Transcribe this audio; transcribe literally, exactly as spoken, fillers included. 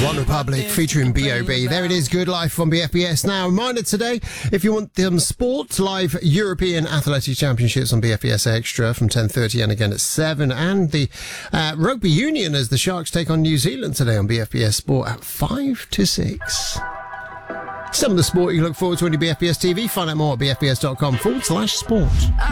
One Republic featuring B O B. There it is, Good Life on B F B S. Now, reminder today, if you want them sport, live European Athletics Championships on B F B S Extra from ten thirty and again at seven. And the uh, Rugby Union as the Sharks take on New Zealand today on B F B S Sport at five to six. Some of the sport you look forward to on your B F B S T V. Find out more at bfbs.com forward slash sport.